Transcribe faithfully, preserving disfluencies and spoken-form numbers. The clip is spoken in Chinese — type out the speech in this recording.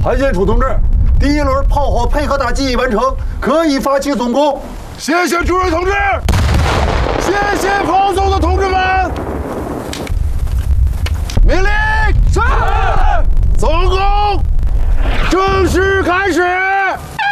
韩建楚同志，第一轮炮火配合打击已完成，可以发起总攻。 谢谢诸位同志，谢谢。